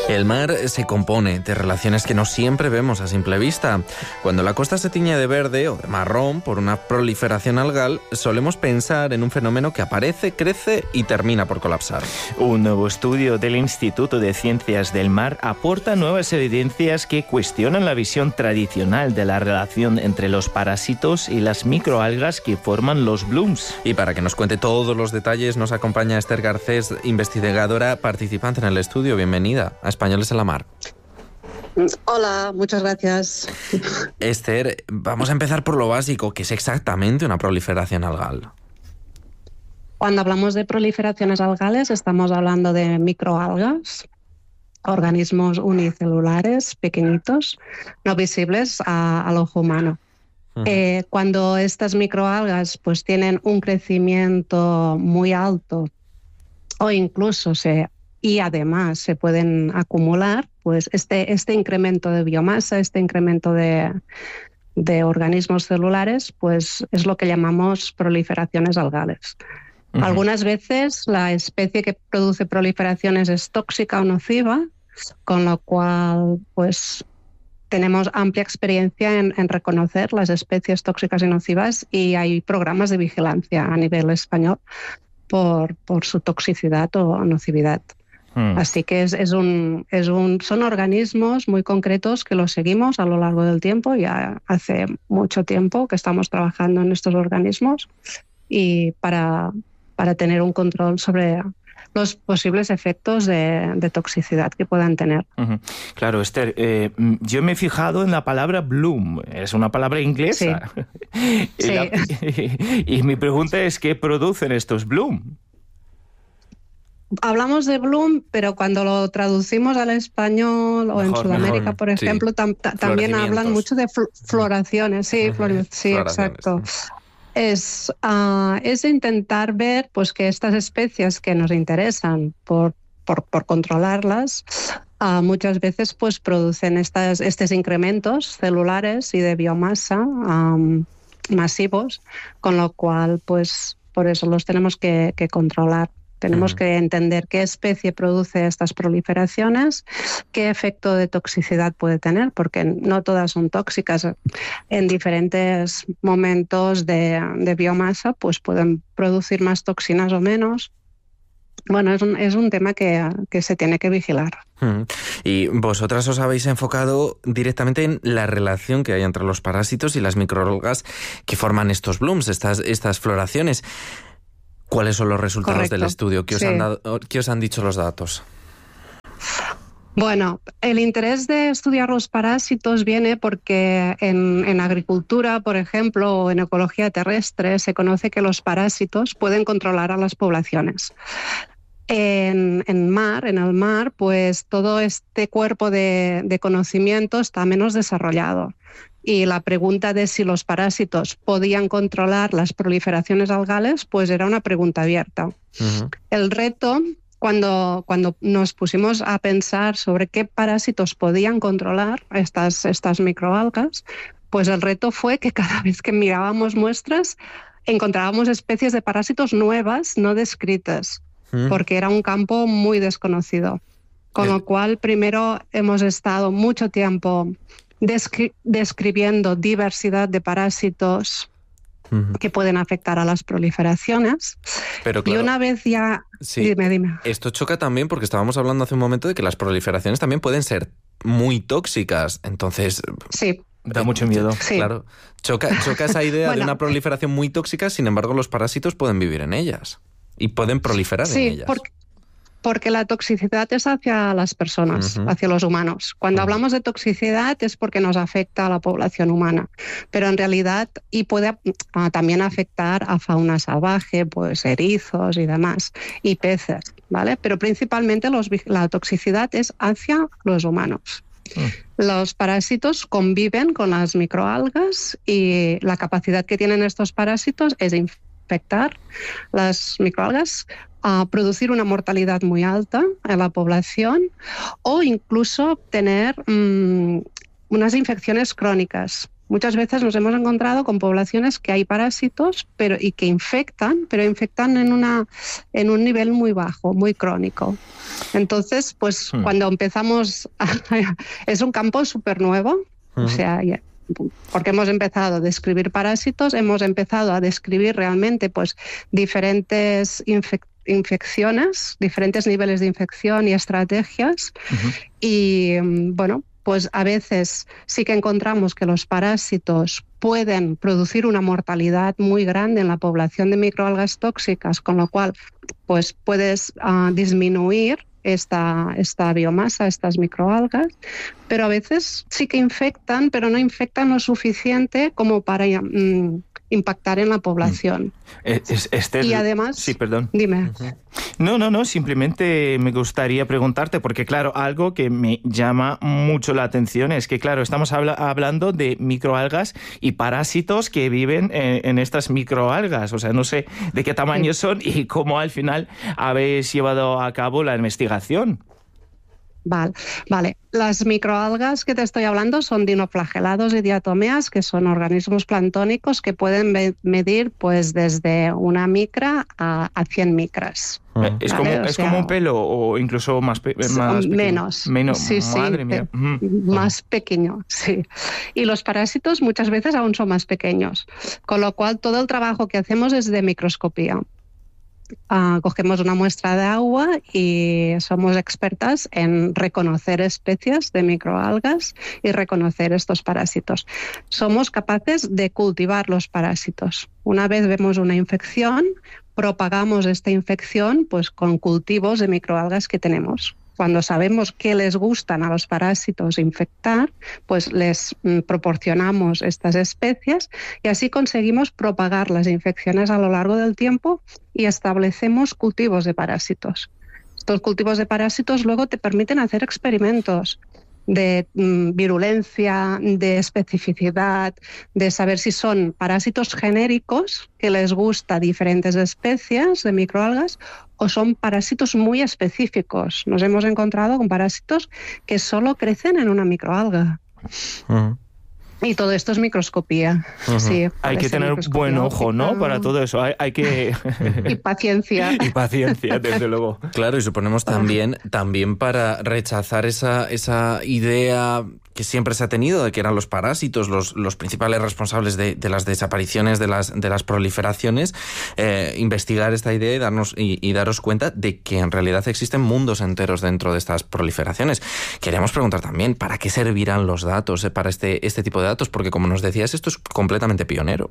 El mar se compone de relaciones que no siempre vemos a simple vista. Cuando la costa se tiñe de verde o de marrón por una proliferación algal, solemos pensar en un fenómeno que aparece, crece y termina por colapsar. Un nuevo estudio del Instituto de Ciencias del Mar aporta nuevas evidencias que cuestionan la visión tradicional de la relación entre los parásitos y las microalgas que forman los blooms. Y para que nos cuente todos los detalles, nos acompaña Esther Garcés, investigadora participante en el estudio. Bienvenida a Españoles en la Mar. Hola, muchas gracias. Esther, vamos a empezar por lo básico, que es exactamente una proliferación algal. Cuando hablamos de proliferaciones algales, estamos hablando de microalgas, organismos unicelulares pequeñitos, no visibles al ojo humano. Cuando estas microalgas pues tienen un crecimiento muy alto o incluso y además se pueden acumular, pues este incremento de biomasa, este incremento de organismos celulares, pues es lo que llamamos proliferaciones algales. Uh-huh. Algunas veces la especie que produce proliferaciones es tóxica o nociva, con lo cual pues tenemos amplia experiencia en reconocer las especies tóxicas y nocivas, y hay programas de vigilancia a nivel español por su toxicidad o nocividad. Así que son organismos muy concretos que los seguimos a lo largo del tiempo. Ya hace mucho tiempo que estamos trabajando en estos organismos y para tener un control sobre los posibles efectos de toxicidad que puedan tener. Uh-huh. Claro, Esther, yo me he fijado en la palabra bloom. Es una palabra inglesa. Sí. Y mi pregunta es, ¿qué producen estos bloom? Hablamos de bloom, pero cuando lo traducimos al español o en Sudamérica, por ejemplo, también hablan mucho de floraciones. Sí, sí, exacto. Es intentar ver pues que estas especies que nos interesan por controlarlas, muchas veces pues producen estos incrementos celulares y de biomasa masivos, con lo cual pues por eso los tenemos que controlar. Tenemos que entender qué especie produce estas proliferaciones, qué efecto de toxicidad puede tener, porque no todas son tóxicas. En diferentes momentos de biomasa pues pueden producir más toxinas o menos. Bueno, es un tema que se tiene que vigilar. Y vosotras os habéis enfocado directamente en la relación que hay entre los parásitos y las microalgas que forman estos blooms, estas floraciones. ¿Cuáles son los resultados del estudio? ¿Qué os han dicho los datos? Bueno, el interés de estudiar los parásitos viene porque en agricultura, por ejemplo, o en ecología terrestre, se conoce que los parásitos pueden controlar a las poblaciones. En el mar, pues todo este cuerpo de conocimiento está menos desarrollado. Y la pregunta de si los parásitos podían controlar las proliferaciones algales, pues era una pregunta abierta. Uh-huh. El reto, cuando nos pusimos a pensar sobre qué parásitos podían controlar estas microalgas, pues el reto fue que cada vez que mirábamos muestras, encontrábamos especies de parásitos nuevas, no descritas, porque era un campo muy desconocido. Con lo cual, primero hemos estado mucho tiempo describiendo diversidad de parásitos que pueden afectar a las proliferaciones. Pero claro, y una vez ya... Sí, dime. Esto choca también porque estábamos hablando hace un momento de que las proliferaciones también pueden ser muy tóxicas. Entonces... Sí. Da mucho miedo. Sí. Claro. Choca esa idea de una proliferación muy tóxica, sin embargo los parásitos pueden vivir en ellas y pueden proliferar en ellas. Porque la toxicidad es hacia las personas, hacia los humanos. Cuando hablamos de toxicidad es porque nos afecta a la población humana, pero en realidad puede también afectar a fauna salvaje, pues erizos y demás, y peces, ¿vale? Pero principalmente la toxicidad es hacia los humanos. Los parásitos conviven con las microalgas y la capacidad que tienen estos parásitos es infectar las microalgas, a producir una mortalidad muy alta en la población o incluso tener unas infecciones crónicas Muchas veces nos hemos encontrado con poblaciones que hay parásitos y que infectan, pero infectan en un nivel muy bajo, muy crónico. Entonces, pues cuando empezamos, es un campo súper nuevo, o sea, porque hemos empezado a describir parásitos, hemos empezado a describir realmente pues diferentes infecciones, diferentes niveles de infección y estrategias. Y bueno, pues a veces sí que encontramos que los parásitos pueden producir una mortalidad muy grande en la población de microalgas tóxicas, con lo cual pues puedes disminuir esta biomasa, estas microalgas, pero a veces sí que infectan, pero no infectan lo suficiente como para impactar en la población. Y además... Sí, perdón. Dime. No, simplemente me gustaría preguntarte, porque claro, algo que me llama mucho la atención es que, claro, estamos hablando de microalgas y parásitos que viven en estas microalgas. O sea, no sé de qué tamaño son y cómo al final habéis llevado a cabo la investigación. Vale. Las microalgas que te estoy hablando son dinoflagelados y diatomeas, que son organismos planctónicos que pueden medir pues desde una micra a 100 micras. ¿Es como un pelo o incluso más pequeño? Menos. Sí, Madre mía. Más pequeño, sí. Y los parásitos muchas veces aún son más pequeños, con lo cual todo el trabajo que hacemos es de microscopía. Cogemos una muestra de agua y somos expertas en reconocer especies de microalgas y reconocer estos parásitos. Somos capaces de cultivar los parásitos. Una vez vemos una infección, propagamos esta infección pues, con cultivos de microalgas que tenemos. Cuando sabemos qué les gustan a los parásitos infectar, pues les proporcionamos estas especies y así conseguimos propagar las infecciones a lo largo del tiempo y establecemos cultivos de parásitos. Estos cultivos de parásitos luego te permiten hacer experimentos de virulencia, de especificidad, de saber si son parásitos genéricos que les gusta diferentes especies de microalgas o son parásitos muy específicos. Nos hemos encontrado con parásitos que solo crecen en una microalga. Y todo esto es microscopía. Sí, hay que tener buen ojo, ¿no? Para todo eso. Hay que... Y paciencia. Y paciencia, desde luego. Claro, y suponemos también para rechazar esa idea que siempre se ha tenido de que eran los parásitos los principales responsables de las desapariciones, de las proliferaciones, investigar esta idea y daros cuenta de que en realidad existen mundos enteros dentro de estas proliferaciones. Queríamos preguntar también, ¿para qué servirán los datos para este tipo de datos? Porque, como nos decías, esto es completamente pionero.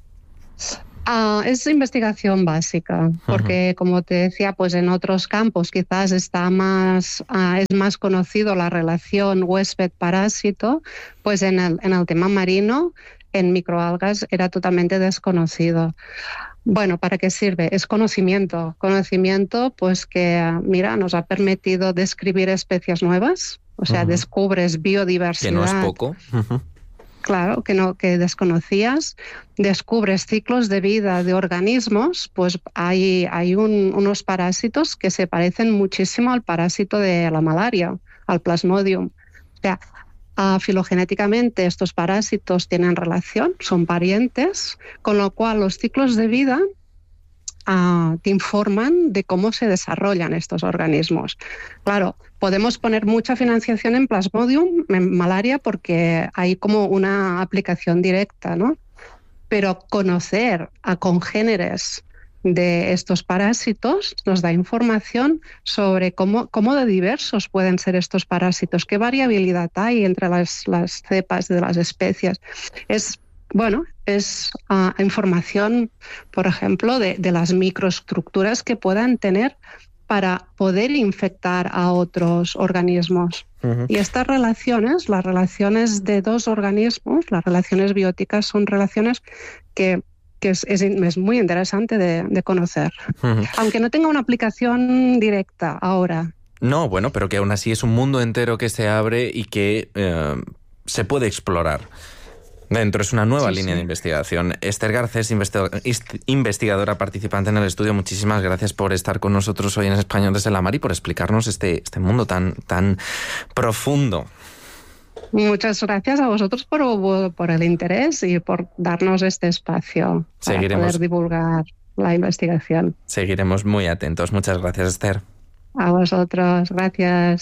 Es investigación básica, porque como te decía, pues en otros campos quizás es más conocido la relación huésped-parásito, pues en el tema marino, en microalgas era totalmente desconocido. Bueno, ¿para qué sirve? Es conocimiento pues que, mira, nos ha permitido describir especies nuevas, o sea, descubres biodiversidad. Que no es poco. Claro, que desconocías, descubres ciclos de vida de organismos, pues hay unos parásitos que se parecen muchísimo al parásito de la malaria, al Plasmodium. O sea, filogenéticamente estos parásitos tienen relación, son parientes, con lo cual los ciclos de vida te informan de cómo se desarrollan estos organismos. Claro, podemos poner mucha financiación en Plasmodium, en malaria, porque hay como una aplicación directa, ¿no? Pero conocer a congéneres de estos parásitos nos da información sobre cómo de diversos pueden ser estos parásitos, qué variabilidad hay entre las cepas de las especies. Es información, por ejemplo, de las microestructuras que puedan tener para poder infectar a otros organismos. Y estas relaciones, las relaciones de dos organismos, las relaciones bióticas, son relaciones que es muy interesante de conocer. Aunque no tenga una aplicación directa ahora. No, bueno, pero que aún así es un mundo entero que se abre y que se puede explorar. Dentro es una nueva línea de investigación. Esther Garcés, investigadora participante en el estudio, muchísimas gracias por estar con nosotros hoy en Español desde la Mar y por explicarnos este mundo tan profundo. Muchas gracias a vosotros por el interés y por darnos este espacio para poder divulgar la investigación. Seguiremos muy atentos. Muchas gracias, Esther. A vosotros, gracias.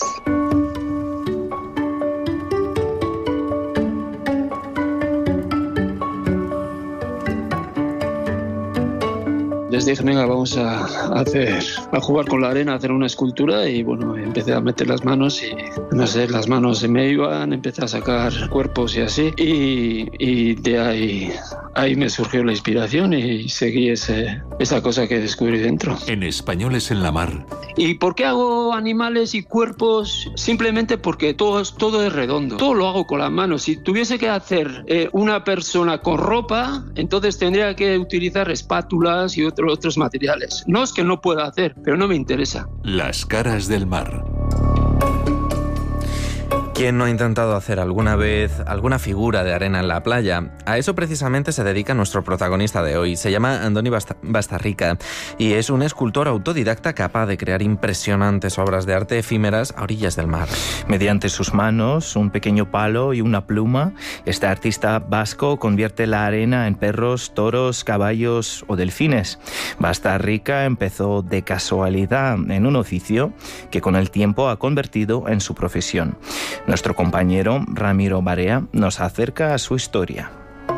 Les dije, venga, vamos a jugar con la arena, a hacer una escultura, y bueno, empecé a meter las manos y no sé, las manos se me iban, empecé a sacar cuerpos y así, y de ahí me surgió la inspiración y seguí esa cosa que descubrí dentro. En Españoles en la Mar. ¿Y por qué hago animales y cuerpos? Simplemente porque todo es redondo. Todo lo hago con las manos. Si tuviese que hacer una persona con ropa, entonces tendría que utilizar espátulas y otros materiales. No es que no pueda hacer, pero no me interesa. Las caras del mar. ¿Quién no ha intentado hacer alguna vez alguna figura de arena en la playa? A eso precisamente se dedica nuestro protagonista de hoy. Se llama Andoni Bastarrica y es un escultor autodidacta capaz de crear impresionantes obras de arte efímeras a orillas del mar. Mediante sus manos, un pequeño palo y una pluma, este artista vasco convierte la arena en perros, toros, caballos o delfines. Bastarrica empezó de casualidad en un oficio que con el tiempo ha convertido en su profesión. Nuestro compañero Ramiro Barea nos acerca a su historia.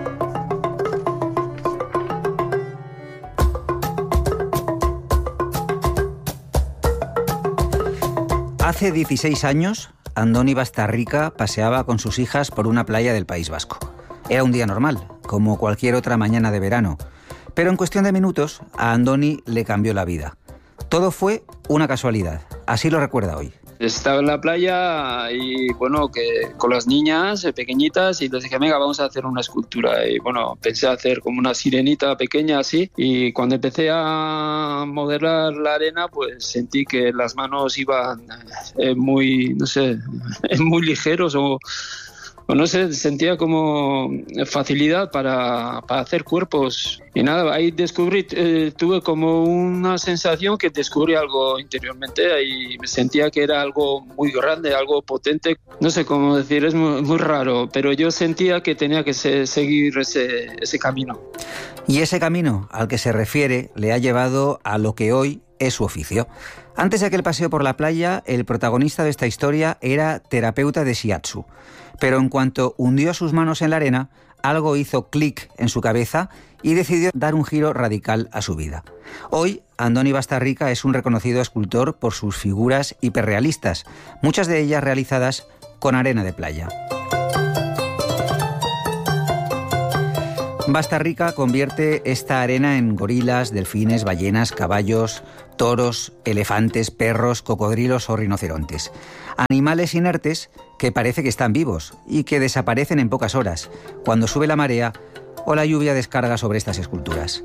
Hace 16 años, Andoni Bastarrica paseaba con sus hijas por una playa del País Vasco. Era un día normal, como cualquier otra mañana de verano, pero en cuestión de minutos a Andoni le cambió la vida. Todo fue una casualidad, así lo recuerda hoy. Estaba en la playa y bueno, que con las niñas pequeñitas, y les dije, venga, vamos a hacer una escultura. Y bueno, pensé hacer como una sirenita pequeña así, y cuando empecé a modelar la arena, pues sentí que las manos iban muy, no sé, muy ligeros o no sé, sentía como facilidad para hacer cuerpos. Y nada, ahí descubrí, tuve como una sensación que descubrí algo interiormente y me sentía que era algo muy grande, algo potente. No sé cómo decir, es muy raro, pero yo sentía que tenía que seguir ese camino. Y ese camino al que se refiere le ha llevado a lo que hoy es su oficio. Antes de aquel paseo por la playa, el protagonista de esta historia era terapeuta de shiatsu. Pero en cuanto hundió sus manos en la arena, algo hizo clic en su cabeza y decidió dar un giro radical a su vida. Hoy, Andoni Bastarrica es un reconocido escultor por sus figuras hiperrealistas, muchas de ellas realizadas con arena de playa. Bastarrica convierte esta arena en gorilas, delfines, ballenas, caballos, toros, elefantes, perros, cocodrilos o rinocerontes. Animales inertes que parece que están vivos y que desaparecen en pocas horas, cuando sube la marea o la lluvia descarga sobre estas esculturas.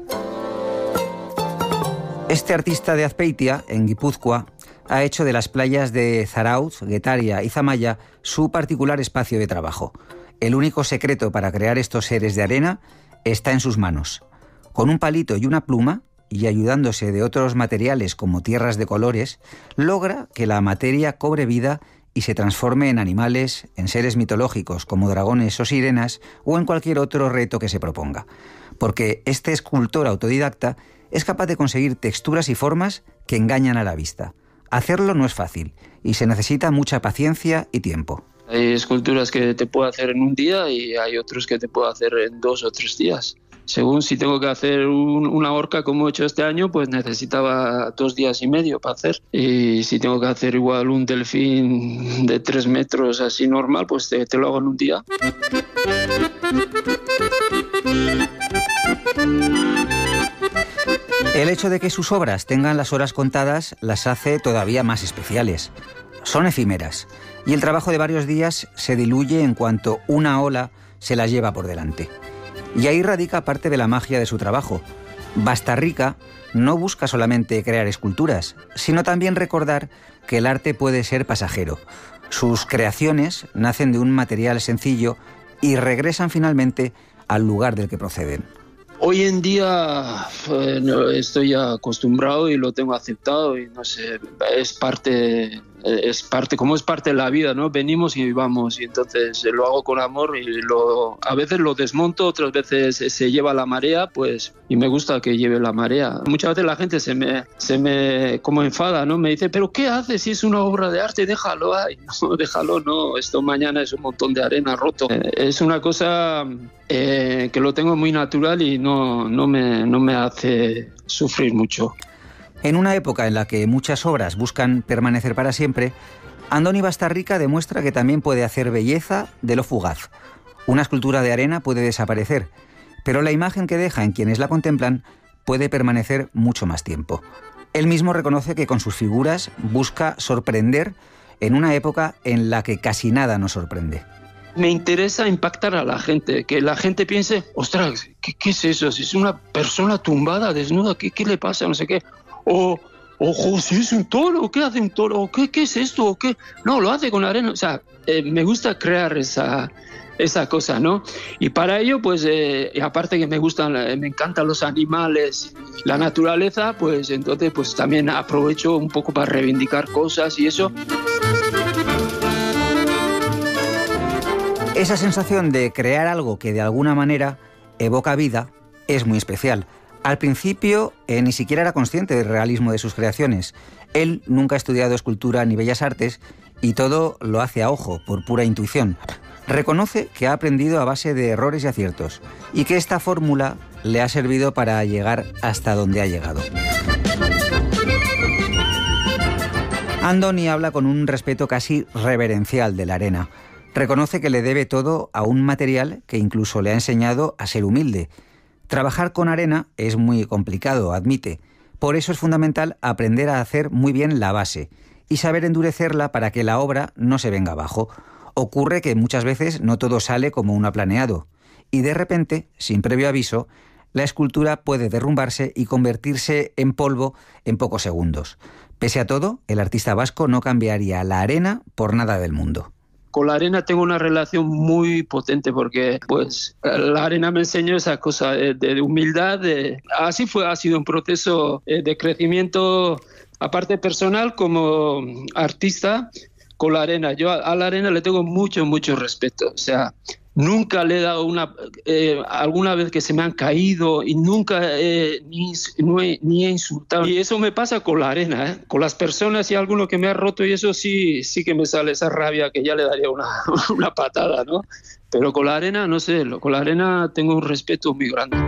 Este artista de Azpeitia, en Guipúzcoa, ha hecho de las playas de Zarautz, Getaria y Zamaia su particular espacio de trabajo. El único secreto para crear estos seres de arena está en sus manos. Con un palito y una pluma, y ayudándose de otros materiales como tierras de colores, logra que la materia cobre vida y se transforme en animales, en seres mitológicos como dragones o sirenas, o en cualquier otro reto que se proponga. Porque este escultor autodidacta es capaz de conseguir texturas y formas que engañan a la vista. Hacerlo no es fácil y se necesita mucha paciencia y tiempo. Hay esculturas que te puedo hacer en un día y hay otros que te puedo hacer en 2 o 3 días. Según si tengo que hacer una orca como he hecho este año, pues necesitaba 2 días y medio para hacer. Y si tengo que hacer igual un delfín de 3 metros así normal, pues te lo hago en un día. El hecho de que sus obras tengan las horas contadas las hace todavía más especiales. Son efímeras y el trabajo de varios días se diluye en cuanto una ola se las lleva por delante. Y ahí radica parte de la magia de su trabajo. Bastarrica no busca solamente crear esculturas, sino también recordar que el arte puede ser pasajero. Sus creaciones nacen de un material sencillo y regresan finalmente al lugar del que proceden. Hoy en día estoy ya acostumbrado y lo tengo aceptado y no sé, es parte es parte de la vida, ¿no? Venimos y vamos, y entonces lo hago con amor y a veces lo desmonto, otras veces se lleva la marea, pues, y me gusta que lleve la marea. Muchas veces la gente se me como enfada, ¿no? Me dice, ¿pero qué haces si es una obra de arte? Déjalo ahí. No, déjalo, no. Esto mañana es un montón de arena roto. Es una cosa que lo tengo muy natural y no me hace sufrir mucho. En una época en la que muchas obras buscan permanecer para siempre, Andoni Bastarrica demuestra que también puede hacer belleza de lo fugaz. Una escultura de arena puede desaparecer, pero la imagen que deja en quienes la contemplan puede permanecer mucho más tiempo. Él mismo reconoce que con sus figuras busca sorprender en una época en la que casi nada nos sorprende. Me interesa impactar a la gente, que la gente piense, ostras, ¿qué es eso? Si es una persona tumbada, desnuda, ¿qué le pasa? No sé qué. Ojo, si es un toro, ¿qué hace un toro? ¿Qué es esto? ¿Qué? No, lo hace con arena. O sea, me gusta crear esa cosa, ¿no? Y para ello, pues, aparte que me encantan los animales, la naturaleza, pues entonces pues también aprovecho un poco para reivindicar cosas y eso. Esa sensación de crear algo que de alguna manera evoca vida es muy especial. Al principio ni siquiera era consciente del realismo de sus creaciones. Él nunca ha estudiado escultura ni bellas artes y todo lo hace a ojo, por pura intuición. Reconoce que ha aprendido a base de errores y aciertos y que esta fórmula le ha servido para llegar hasta donde ha llegado. Andoni habla con un respeto casi reverencial de la arena. Reconoce que le debe todo a un material que incluso le ha enseñado a ser humilde. Trabajar con arena es muy complicado, admite. Por eso es fundamental aprender a hacer muy bien la base y saber endurecerla para que la obra no se venga abajo. Ocurre que muchas veces no todo sale como uno ha planeado y de repente, sin previo aviso, la escultura puede derrumbarse y convertirse en polvo en pocos segundos. Pese a todo, el artista vasco no cambiaría la arena por nada del mundo. Con la arena tengo una relación muy potente porque pues la arena me enseñó esa cosa de humildad. Ha sido un proceso de crecimiento, aparte personal como artista, con la arena. Yo a la arena le tengo mucho respeto. O sea, nunca le he dado alguna vez que se me han caído y nunca ni he insultado. Y eso me pasa con la arena, ¿eh? Con las personas y alguno que me ha roto y eso sí que me sale esa rabia que ya le daría una patada, ¿no? Pero con la arena, no sé, con la arena tengo un respeto muy grande.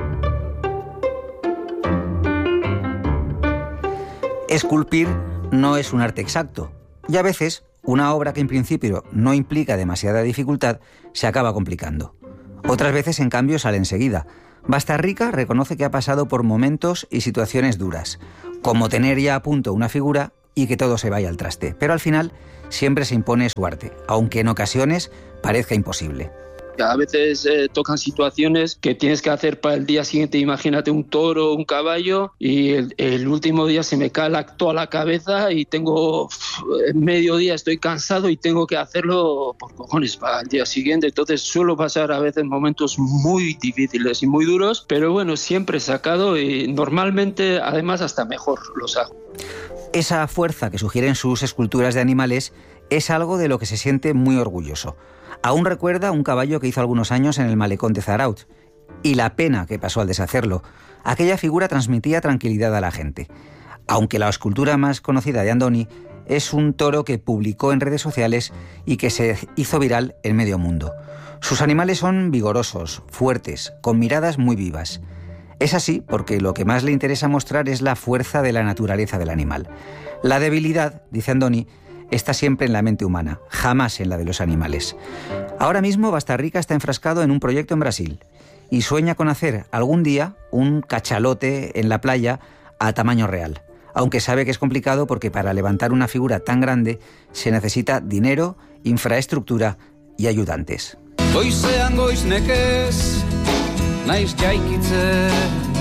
Esculpir no es un arte exacto y a veces una obra que en principio no implica demasiada dificultad se acaba complicando. Otras veces, en cambio, sale enseguida. Bastarrica reconoce que ha pasado por momentos y situaciones duras, como tener ya a punto una figura y que todo se vaya al traste. Pero al final siempre se impone su arte, aunque en ocasiones parezca imposible. A veces tocan situaciones que tienes que hacer para el día siguiente. Imagínate un toro, un caballo, y el último día se me cae toda la cabeza y mediodía estoy cansado y tengo que hacerlo por cojones para el día siguiente. Entonces suelo pasar a veces momentos muy difíciles y muy duros, pero bueno, siempre he sacado y normalmente además hasta mejor los hago. Esa fuerza que sugieren sus esculturas de animales es algo de lo que se siente muy orgulloso. Aún recuerda un caballo que hizo algunos años en el malecón de Zarautz y la pena que pasó al deshacerlo. Aquella figura transmitía tranquilidad a la gente. Aunque la escultura más conocida de Andoni es un toro que publicó en redes sociales y que se hizo viral en medio mundo. Sus animales son vigorosos, fuertes, con miradas muy vivas. Es así porque lo que más le interesa mostrar es la fuerza de la naturaleza del animal. La debilidad, dice Andoni, está siempre en la mente humana, jamás en la de los animales. Ahora mismo Bastarrica está enfrascado en un proyecto en Brasil y sueña con hacer algún día un cachalote en la playa a tamaño real, aunque sabe que es complicado porque para levantar una figura tan grande se necesita dinero, infraestructura y ayudantes. Goizean goiz nekez, naiz jaikitze.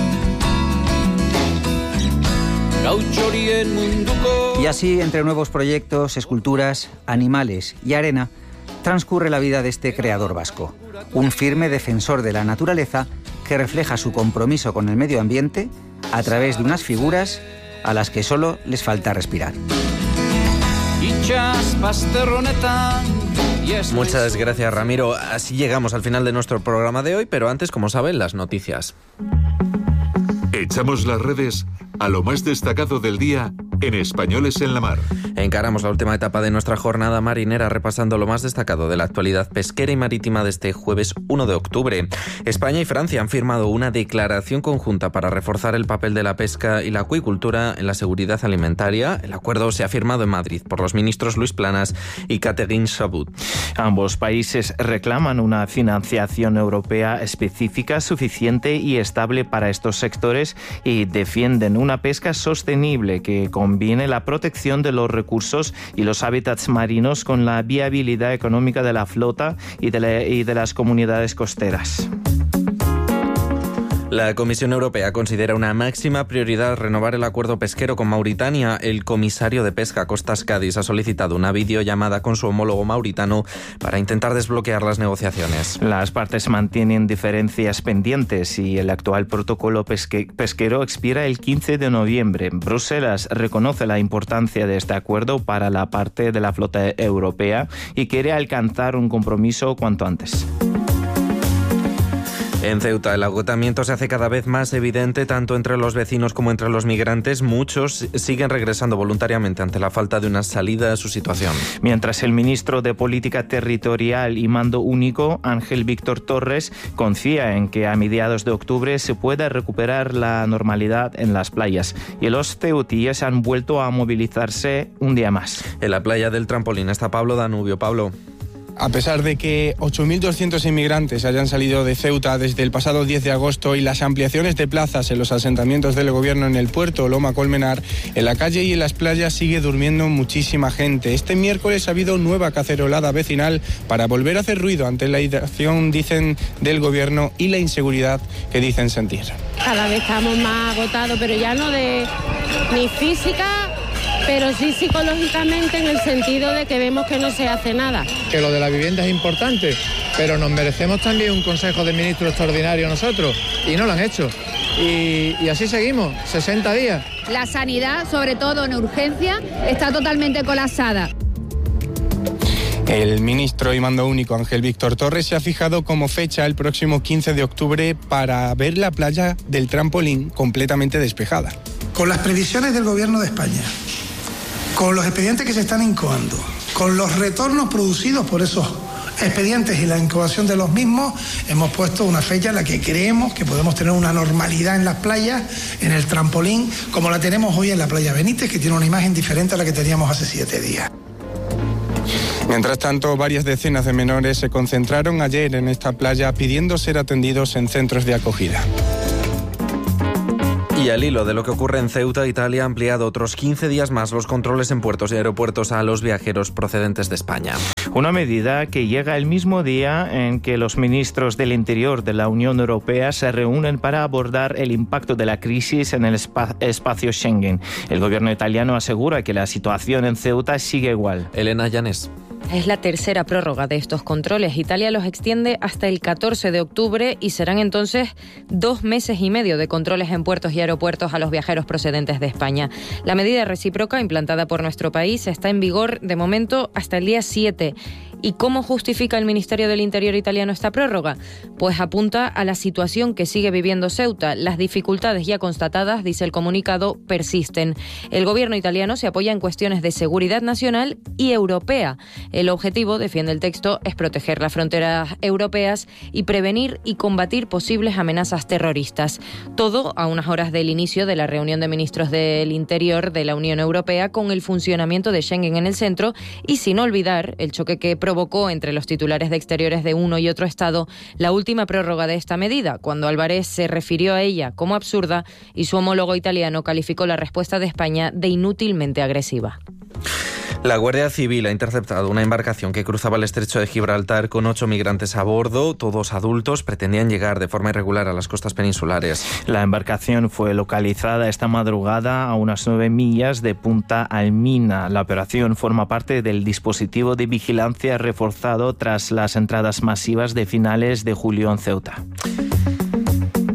Y así, entre nuevos proyectos, esculturas, animales y arena, transcurre la vida de este creador vasco, un firme defensor de la naturaleza que refleja su compromiso con el medio ambiente a través de unas figuras a las que solo les falta respirar. itsas bazter honetan. Muchas gracias, Ramiro. Así llegamos al final de nuestro programa de hoy, pero antes, como saben, las noticias. Echamos las redes a lo más destacado del día en Españoles en la Mar. Encaramos la última etapa de nuestra jornada marinera repasando lo más destacado de la actualidad pesquera y marítima de este jueves 1 de octubre. España y Francia han firmado una declaración conjunta para reforzar el papel de la pesca y la acuicultura en la seguridad alimentaria. El acuerdo se ha firmado en Madrid por los ministros Luis Planas y Catherine Chabut. Ambos países reclaman una financiación europea específica, suficiente y estable para estos sectores y defienden una pesca sostenible que combine la protección de los recursos y los hábitats marinos con la viabilidad económica de la flota y de las comunidades costeras. La Comisión Europea considera una máxima prioridad renovar el acuerdo pesquero con Mauritania. El comisario de Pesca Costas Cádiz ha solicitado una videollamada con su homólogo mauritano para intentar desbloquear las negociaciones. Las partes mantienen diferencias pendientes y el actual protocolo pesquero expira el 15 de noviembre. Bruselas reconoce la importancia de este acuerdo para la parte de la flota europea y quiere alcanzar un compromiso cuanto antes. En Ceuta, el agotamiento se hace cada vez más evidente tanto entre los vecinos como entre los migrantes. Muchos siguen regresando voluntariamente ante la falta de una salida a su situación. Mientras el ministro de Política Territorial y Mando Único, Ángel Víctor Torres, confía en que a mediados de octubre se pueda recuperar la normalidad en las playas. Y los ceutíes han vuelto a movilizarse un día más. En la playa del Trampolín está Pablo Danubio. Pablo. A pesar de que 8.200 inmigrantes hayan salido de Ceuta desde el pasado 10 de agosto y las ampliaciones de plazas en los asentamientos del gobierno en el puerto Loma Colmenar, en la calle y en las playas sigue durmiendo muchísima gente. Este miércoles ha habido nueva cacerolada vecinal para volver a hacer ruido ante la inacción, dicen, del gobierno y la inseguridad que dicen sentir. Cada vez estamos más agotados, pero ya no de ni física, pero sí psicológicamente, en el sentido de que vemos que no se hace nada. Que lo de la vivienda es importante, pero nos merecemos también un Consejo de Ministros extraordinario nosotros, y no lo han hecho. Y así seguimos, 60 días. La sanidad, sobre todo en urgencia, está totalmente colapsada. El ministro y mando único Ángel Víctor Torres se ha fijado como fecha el próximo 15 de octubre para ver la playa del Trampolín completamente despejada. Con las previsiones del Gobierno de España, con los expedientes que se están incoando, con los retornos producidos por esos expedientes y la incoación de los mismos, hemos puesto una fecha en la que creemos que podemos tener una normalidad en las playas, en el Trampolín, como la tenemos hoy en la playa Benítez, que tiene una imagen diferente a la que teníamos hace 7 días. Mientras tanto, varias decenas de menores se concentraron ayer en esta playa pidiendo ser atendidos en centros de acogida. Y al hilo de lo que ocurre en Ceuta, Italia ha ampliado otros 15 días más los controles en puertos y aeropuertos a los viajeros procedentes de España. Una medida que llega el mismo día en que los ministros del Interior de la Unión Europea se reúnen para abordar el impacto de la crisis en el espacio Schengen. El gobierno italiano asegura que la situación en Ceuta sigue igual. Elena Llanes. Es la tercera prórroga de estos controles. Italia los extiende hasta el 14 de octubre y serán entonces 2 meses y medio de controles en puertos y aeropuertos a los viajeros procedentes de España. La medida recíproca implantada por nuestro país está en vigor de momento hasta el día 7. ¿Y cómo justifica el Ministerio del Interior italiano esta prórroga? Pues apunta a la situación que sigue viviendo Ceuta. Las dificultades ya constatadas, dice el comunicado, persisten. El gobierno italiano se apoya en cuestiones de seguridad nacional y europea. El objetivo, defiende el texto, es proteger las fronteras europeas y prevenir y combatir posibles amenazas terroristas. Todo a unas horas del inicio de la reunión de ministros del Interior de la Unión Europea con el funcionamiento de Schengen en el centro y sin olvidar el choque que provocó entre los titulares de Exteriores de uno y otro Estado la última prórroga de esta medida, cuando Álvarez se refirió a ella como absurda y su homólogo italiano calificó la respuesta de España de inútilmente agresiva. La Guardia Civil ha interceptado una embarcación que cruzaba el estrecho de Gibraltar con 8 migrantes a bordo, todos adultos, pretendían llegar de forma irregular a las costas peninsulares. La embarcación fue localizada esta madrugada a unas 9 millas de Punta Almina. La operación forma parte del dispositivo de vigilancia reforzado tras las entradas masivas de finales de julio en Ceuta.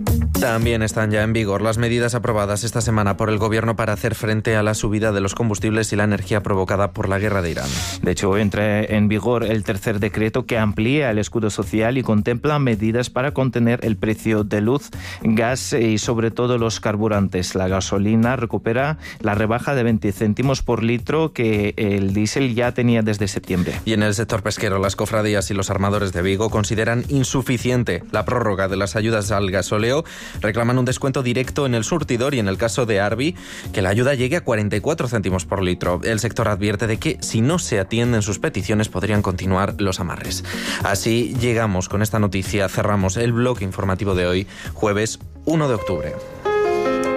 También están ya en vigor las medidas aprobadas esta semana por el Gobierno para hacer frente a la subida de los combustibles y la energía provocada por la guerra de Irán. De hecho, entra en vigor el tercer decreto que amplía el escudo social y contempla medidas para contener el precio de luz, gas y sobre todo los carburantes. La gasolina recupera la rebaja de 20 céntimos por litro que el diésel ya tenía desde septiembre. Y en el sector pesquero, las cofradías y los armadores de Vigo consideran insuficiente la prórroga de las ayudas al gasóleo. Reclaman un descuento directo en el surtidor y en el caso de Arbi, que la ayuda llegue a 44 céntimos por litro. El sector advierte de que si no se atienden sus peticiones podrían continuar los amarres. Así llegamos con esta noticia, cerramos el bloque informativo de hoy, jueves 1 de octubre.